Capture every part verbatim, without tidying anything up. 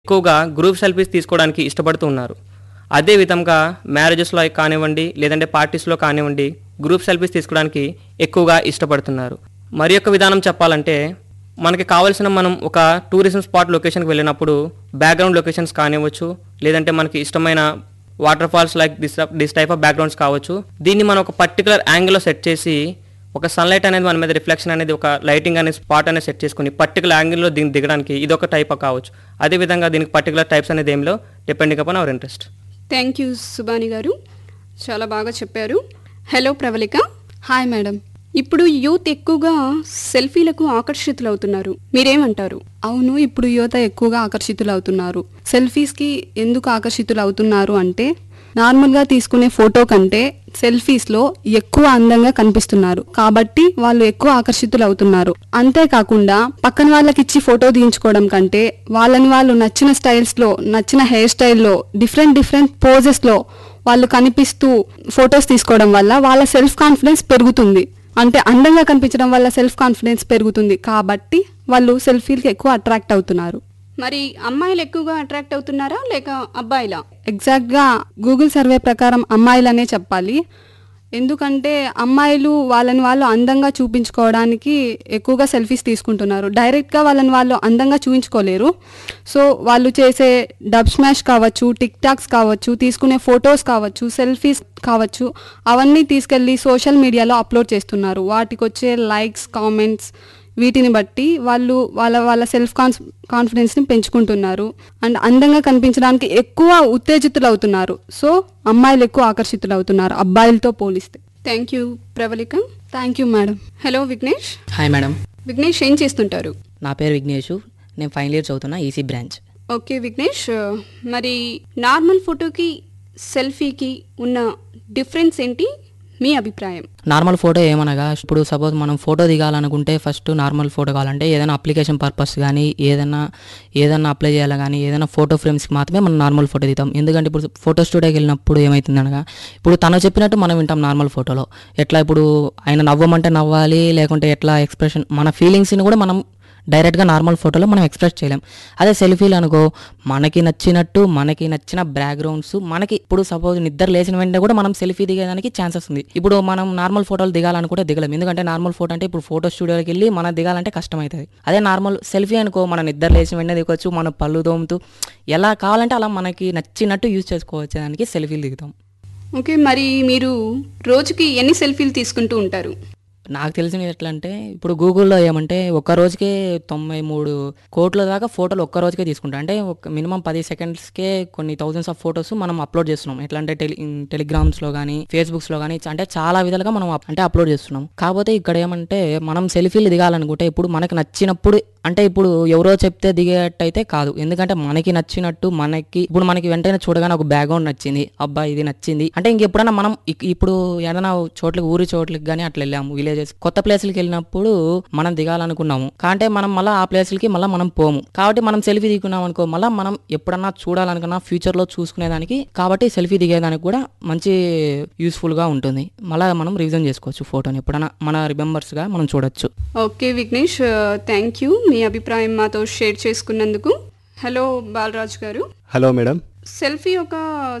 ఎక్కువగా group selfies తీసుకోవడానికి ఇష్టపడుతూ ఉన్నారు. అదే విధంగా మ్యారేజెస్లో కానివ్వండి, లేదంటే పార్టీస్లో కానివ్వండి, గ్రూప్ సెల్ఫీస్ తీసుకోవడానికి ఎక్కువగా ఇష్టపడుతున్నారు. మరి యొక్క విధానం చెప్పాలంటే, మనకి కావాల్సిన మనం ఒక టూరిజం స్పాట్ లొకేషన్కి వెళ్ళినప్పుడు బ్యాక్గ్రౌండ్ లొకేషన్స్ కానివ్వచ్చు, లేదంటే మనకి ఇష్టమైన water falls like this this type of backgrounds కావచ్చు. దీన్ని మనం ఒక పర్టికులర్ యాంగిల్లో సెట్ చేసి, ఒక సన్లైట్ అనేది మన మీద రిఫ్లెక్షన్ అనేది, ఒక లైటింగ్ అనేది స్పాట్ అనేది సెట్ చేసుకుని పర్టికులర్ యాంగిల్లో దీన్ని దిగడానికి ఇది ఒక టైప్ కావచ్చు. అదేవిధంగా దీనికి పర్టికులర్ టైప్స్ అనేది ఏమిలో depending upon our interest. Thank you Subani గారు, చాలా బాగా చెప్పారు. హలో ప్రవళిక. Hi madam. ఇప్పుడు యూత్ ఎక్కువగా సెల్ఫీలకు ఆకర్షితులవుతున్నారు, మీరేమంటారు? అవును, ఇప్పుడు యువత ఎక్కువగా ఆకర్షితులు అవుతున్నారు. సెల్ఫీస్కి ఎందుకు ఆకర్షితులు అవుతున్నారు అంటే, నార్మల్గా తీసుకునే ఫోటో కంటే సెల్ఫీస్లో ఎక్కువ అందంగా కనిపిస్తున్నారు కాబట్టి వాళ్ళు ఎక్కువ ఆకర్షితులు అవుతున్నారు. అంతేకాకుండా పక్కన వాళ్ళకి ఇచ్చి ఫోటో తీయించుకోవడం కంటే వాళ్ళని వాళ్ళు నచ్చిన స్టైల్స్లో, నచ్చిన హెయిర్ స్టైల్లో, డిఫరెంట్ డిఫరెంట్ పోజెస్లో వాళ్ళు కనిపిస్తూ ఫొటోస్ తీసుకోవడం వల్ల వాళ్ళ సెల్ఫ్ కాన్ఫిడెన్స్ పెరుగుతుంది. అంటే అందంగా కనిపించడం వల్ల సెల్ఫ్ కాన్ఫిడెన్స్ పెరుగుతుంది కాబట్టి వాళ్ళు సెల్ఫీలకి ఎక్కువ అట్రాక్ట్ అవుతున్నారు. మరి అమ్మాయిలు ఎక్కువగా అట్రాక్ట్ అవుతున్నారా లేక అబ్బాయిలా? ఎగ్జాక్ట్గా గూగుల్ సర్వే ప్రకారం అమ్మాయిలనే చెప్పాలి. ఎందుకంటే అమ్మాయిలు వాళ్ళని వాళ్ళు అందంగా చూపించుకోవడానికి ఎక్కువగా సెల్ఫీస్ తీసుకుంటున్నారు. డైరెక్ట్గా వాళ్ళని వాళ్ళు అందంగా చూపించుకోలేరు. సో వాళ్ళు చేసే డబ్ స్మాష్ కావచ్చు, టిక్ టాక్స్ కావచ్చు, తీసుకునే ఫొటోస్ కావచ్చు, సెల్ఫీస్ కావచ్చు, అవన్నీ తీసుకెళ్ళి సోషల్ మీడియాలో అప్లోడ్ చేస్తున్నారు. వాటికి వచ్చే లైక్స్, కామెంట్స్, వీటిని బట్టి వాళ్ళు వాళ్ళ వాళ్ళ సెల్ఫ్ కాన్స్ కాన్ఫిడెన్స్ని పెంచుకుంటున్నారు అండ్ అందంగా కనిపించడానికి ఎక్కువ ఉత్తేజితులు అవుతున్నారు. సో అమ్మాయిలు ఎక్కువ ఆకర్షితులు అవుతున్నారు అబ్బాయిలతో పోలిస్తే. Thank you Pravalika. Thank you madam. Hello Vignesh. Hi madam. Vignesh ఏం చేస్తుంటారు? నా పేరు విఘ్నేష్, నేను ఫైనల్ ఇయర్ చదువుతున్నా, ఈసీ బ్రాంచ్. ఓకే విఘ్నేష్, మరి నార్మల్ ఫోటోకి సెల్ఫీకి ఉన్న డిఫరెన్స్ ఏంటి, మీ అభిప్రాయం? నార్మల్ ఫోటో ఏమనగా, ఇప్పుడు సపోజ్ మనం ఫోటో దిగాలనుకుంటే ఫస్ట్ నార్మల్ ఫోటో కావాలంటే ఏదైనా అప్లికేషన్ పర్పస్ కానీ, ఏదైనా ఏదైనా అప్లై చేయాలి కానీ, ఏదైనా ఫోటో ఫ్రేమ్స్కి మాత్రమే మనం నార్మల్ ఫోటో దిగుతాం. ఎందుకంటే ఇప్పుడు ఫోటో స్టూడియోకి వెళ్ళినప్పుడు ఏమవుతుంది అనగా, ఇప్పుడు తను చెప్పినట్టు మనం వింటాం నార్మల్ ఫోటోలో. ఎట్లా ఇప్పుడు ఆయన నవ్వమంటే నవ్వాలి, లేకుంటే ఎట్లా ఎక్స్ప్రెషన్, మన ఫీలింగ్స్ని కూడా మనం డైరెక్ట్గా నార్మల్ ఫోటోలో మనం ఎక్స్ప్రెస్ చేయలేం. అదే సెల్ఫీలు అనుకో, మనకి నచ్చినట్టు మనకి నచ్చిన బ్యాక్గ్రౌండ్స్, మనకి ఇప్పుడు సపోజ్ నిద్ర లేచిన వెంటనే కూడా మనం సెల్ఫీ దిగడానికి ఛాన్సెస్ ఉంది. ఇప్పుడు మనం నార్మల్ ఫోటోలు దిగాలనుకుంటే దిగలేం. ఎందుకంటే నార్మల్ ఫోటో అంటే ఇప్పుడు ఫోటో స్టూడియోకి వెళ్ళి మనం దిగాలంటే కష్టమవుతుంది. అదే నార్మల్ సెల్ఫీ అనుకో, మన నిద్ర లేచిన వెంటనే దిగవచ్చు, మన పళ్ళు తోముతూ ఎలా కావాలంటే అలా మనకి నచ్చినట్టు యూజ్ చేసుకోవచ్చు, దానికి సెల్ఫీలు దిగుతాం. ఓకే, మరి మీరు రోజుకి ఎన్ని సెల్ఫీలు తీసుకుంటూ ఉంటారు? నాకు తెలిసినవి ఎట్లా అంటే, ఇప్పుడు గూగుల్లో ఏమంటే ఒక్క రోజుకే తొంభై మూడు కోట్ల దాకా ఫోటోలు ఒక్క రోజుకే తీసుకుంటాం. అంటే ఒక మినిమం పది సెకండ్స్కే కొన్ని థౌజండ్స్ ఆఫ్ ఫొటోస్ మనం అప్లోడ్ చేస్తున్నాం. ఎట్లా అంటే టెలి టెలిగ్రామ్స్లో కానీ, ఫేస్బుక్స్లో కానీ, అంటే చాలా విధాలుగా మనం అంటే అప్లోడ్ చేస్తున్నాం. కాకపోతే ఇక్కడ ఏమంటే, మనం సెల్ఫీలు దిగాలనుకుంటే ఇప్పుడు మనకు నచ్చినప్పుడు, అంటే ఇప్పుడు ఎవరో చెప్తే దిగేటైతే కాదు. ఎందుకంటే మనకి నచ్చినట్టు, మనకి ఇప్పుడు మనకి వెంటనే చూడగానే ఒక బ్యాక్గ్రౌండ్ నచ్చింది, అబ్బా ఇది నచ్చింది అంటే ఇంకెప్పుడైనా మనం ఇప్పుడు ఏదైనా చోట్లకి, ఊరి చోట్లకి కానీ అట్లా వెళ్ళాము, విలేజెస్ కొత్త ప్లేస్లకి వెళ్ళినప్పుడు మనం దిగాలనుకున్నాము కాంటే మనం మళ్ళీ ఆ ప్లేస్లకి మళ్ళీ మనం పోము. కాబట్టి మనం సెల్ఫీ దిగున్నాం అనుకో, మళ్ళీ మనం ఎప్పుడన్నా చూడాలనుకున్నా ఫ్యూచర్లో చూసుకునేదానికి, కాబట్టి సెల్ఫీ దిగేదానికి కూడా మంచి యూస్ఫుల్గా ఉంటుంది. మళ్ళీ మనం రివిజన్ చేసుకోవచ్చు ఫోటోని, ఎప్పుడైనా మన రిమెంబర్స్గా మనం చూడొచ్చు. ఓకే విఘ్నేష్, థ్యాంక్ యూ మీ అభిప్రాయం మాతో షేర్ చేసుకున్నందుకు. హలో బాలరాజు గారు. Hello madam. సెల్ఫీ ఒక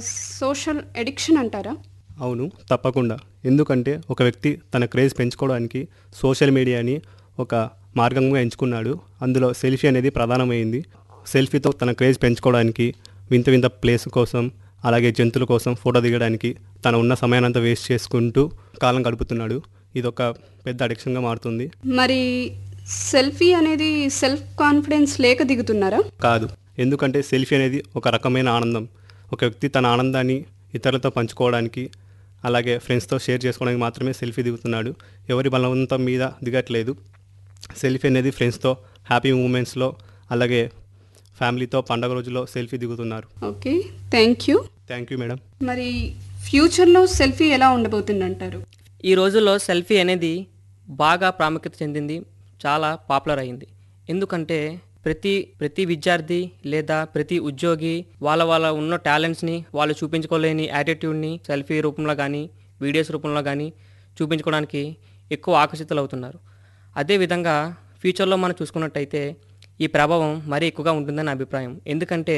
సోషల్ ఎడిక్షన్ అంటారా? అవును, తప్పకుండా. ఎందుకంటే ఒక వ్యక్తి తన క్రేజ్ పెంచుకోవడానికి సోషల్ మీడియాని ఒక మార్గంగా ఎంచుకున్నాడు. అందులో సెల్ఫీ అనేది ప్రధానమైంది. సెల్ఫీతో తన క్రేజ్ పెంచుకోవడానికి వింత వింత ప్లేస్ కోసం, అలాగే జంతువుల కోసం ఫోటో దిగడానికి తన ఉన్న సమయానంతా వేస్ట్ చేసుకుంటూ కాలం గడుపుతున్నాడు. ఇది ఒక పెద్ద అడిక్షన్గా మారుతుంది. మరి సెల్ఫీ అనేది సెల్ఫ్ కాన్ఫిడెన్స్ లేక దిగుతున్నారా? కాదు, ఎందుకంటే సెల్ఫీ అనేది ఒక రకమైన ఆనందం. ఒక వ్యక్తి తన ఆనందాన్ని ఇతరులతో పంచుకోవడానికి, అలాగే ఫ్రెండ్స్తో షేర్ చేసుకోవడానికి మాత్రమే సెల్ఫీ దిగుతున్నాడు. ఎవరి బలవంతం మీద దిగట్లేదు. సెల్ఫీ అనేది ఫ్రెండ్స్తో హ్యాపీ మూమెంట్స్లో, అలాగే ఫ్యామిలీతో పండగ రోజుల్లో సెల్ఫీ దిగుతున్నారు. Okay, thank you. Thank you madam. మరి ఫ్యూచర్లో సెల్ఫీ ఎలా ఉండబోతుంది అంటారు? ఈ రోజుల్లో సెల్ఫీ అనేది బాగా ప్రాముఖ్యత చెందింది, చాలా పాపులర్ అయింది. ఎందుకంటే ప్రతి ప్రతి విద్యార్థి లేదా ప్రతి ఉద్యోగి వాళ్ళ వాళ్ళ ఉన్న టాలెంట్స్ని, వాళ్ళు చూపించుకోలేని యాటిట్యూడ్ని సెల్ఫీ రూపంలో కానీ, వీడియోస్ రూపంలో కానీ చూపించుకోవడానికి ఎక్కువ ఆకర్షితులు అవుతున్నారు. అదేవిధంగా ఫ్యూచర్లో మనం చూసుకున్నట్టయితే ఈ ప్రభావం మరీ ఎక్కువగా ఉంటుందని నా అభిప్రాయం. ఎందుకంటే